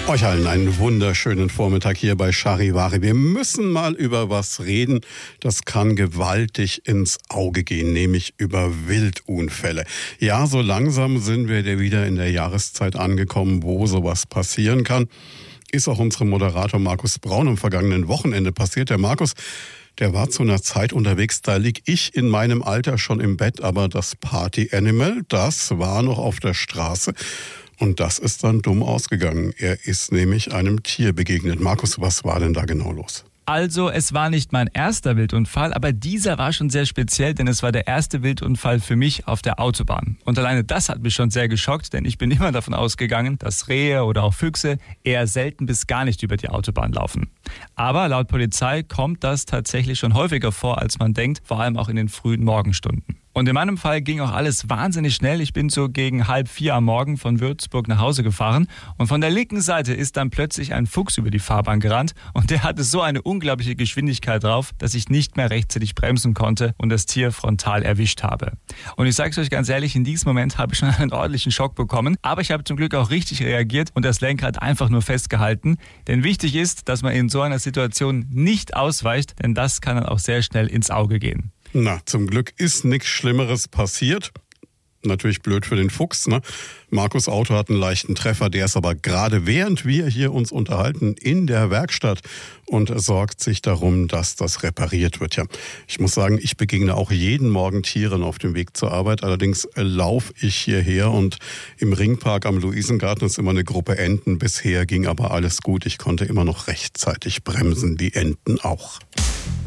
Euch allen einen wunderschönen Vormittag hier bei Charivari. Wir müssen mal über was reden, das kann gewaltig ins Auge gehen, nämlich über Wildunfälle. Ja, so langsam sind wir wieder in der Jahreszeit angekommen, wo sowas passieren kann. Ist auch unserem Moderator Markus Braun am vergangenen Wochenende passiert. Der Markus, der war zu einer Zeit unterwegs, da lieg ich in meinem Alter schon im Bett, aber das Party-Animal, das war noch auf der Straße. Und das ist dann dumm ausgegangen. Er ist nämlich einem Tier begegnet. Markus, was war denn da genau los? Also, es war nicht mein erster Wildunfall, aber dieser war schon sehr speziell, denn es war der erste Wildunfall für mich auf der Autobahn. Und alleine das hat mich schon sehr geschockt, denn ich bin immer davon ausgegangen, dass Rehe oder auch Füchse eher selten bis gar nicht über die Autobahn laufen. Aber laut Polizei kommt das tatsächlich schon häufiger vor, als man denkt, vor allem auch in den frühen Morgenstunden. Und in meinem Fall ging auch alles wahnsinnig schnell. Ich bin so gegen 3:30 am Morgen von Würzburg nach Hause gefahren und von der linken Seite ist dann plötzlich ein Fuchs über die Fahrbahn gerannt und der hatte so eine unglaubliche Geschwindigkeit drauf, dass ich nicht mehr rechtzeitig bremsen konnte und das Tier frontal erwischt habe. Und ich sage es euch ganz ehrlich, in diesem Moment habe ich schon einen ordentlichen Schock bekommen, aber ich habe zum Glück auch richtig reagiert und das Lenkrad einfach nur festgehalten. Denn wichtig ist, dass man in so einer Situation nicht ausweicht, denn das kann dann auch sehr schnell ins Auge gehen. Na, zum Glück ist nichts Schlimmeres passiert. Natürlich blöd für den Fuchs, ne? Markus' Auto hat einen leichten Treffer, der ist aber gerade während wir hier uns unterhalten in der Werkstatt und sorgt sich darum, dass das repariert wird. Ja, ich muss sagen, ich begegne auch jeden Morgen Tieren auf dem Weg zur Arbeit. Allerdings laufe ich hierher und im Ringpark am Luisengarten ist immer eine Gruppe Enten. Bisher ging aber alles gut. Ich konnte immer noch rechtzeitig bremsen, die Enten auch.